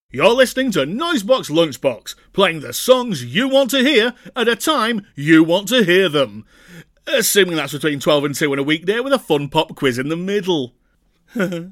You're listening to Noisebox Lunchbox, playing the songs you want to hear at a time you want to hear them. Assuming that's between 12 and 2 on a weekday with a fun pop quiz in the middle.